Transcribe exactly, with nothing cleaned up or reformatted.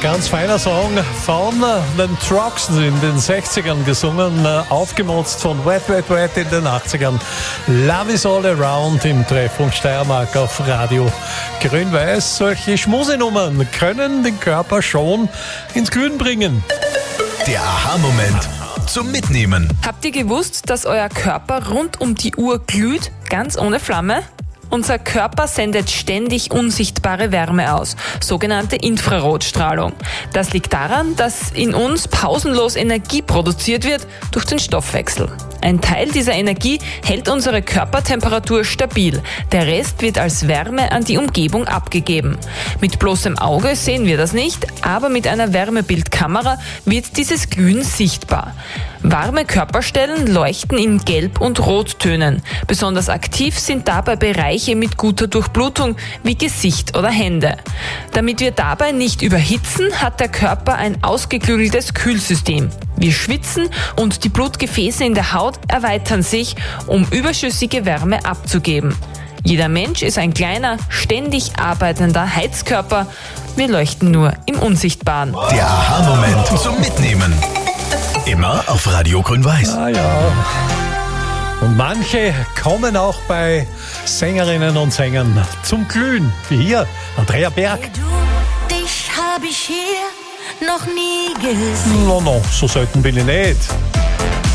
ganz feiner Song von den Trucks in den sechzigern gesungen, aufgemotzt von Wet Wet Wet in den achtzigern. Love is all around im Treffpunkt Steiermark auf Radio Grün-Weiß. Solche Schmusenummern können den Körper schon ins Glühen bringen. Der Aha-Moment zum Mitnehmen. Habt ihr gewusst, dass euer Körper rund um die Uhr glüht, ganz ohne Flamme? Unser Körper sendet ständig unsichtbare Wärme aus, sogenannte Infrarotstrahlung. Das liegt daran, dass in uns pausenlos Energie produziert wird durch den Stoffwechsel. Ein Teil dieser Energie hält unsere Körpertemperatur stabil. Der Rest wird als Wärme an die Umgebung abgegeben. Mit bloßem Auge sehen wir das nicht, aber mit einer Wärmebildkamera wird dieses Glühen sichtbar. Warme Körperstellen leuchten in Gelb- und Rottönen. Besonders aktiv sind dabei Bereiche mit guter Durchblutung wie Gesicht oder Hände. Damit wir dabei nicht überhitzen, hat der Körper ein ausgeklügeltes Kühlsystem. Wir schwitzen und die Blutgefäße in der Haut erweitern sich, um überschüssige Wärme abzugeben. Jeder Mensch ist ein kleiner, ständig arbeitender Heizkörper. Wir leuchten nur im Unsichtbaren. Der Aha-Moment zum Mitnehmen. Immer auf Radio Grün-Weiß. Ah ja. Und manche kommen auch bei Sängerinnen und Sängern zum Glühen, wie hier Andrea Berg. Du, dich hab ich hier noch nie gesehen. No, no, so selten bin ich nicht.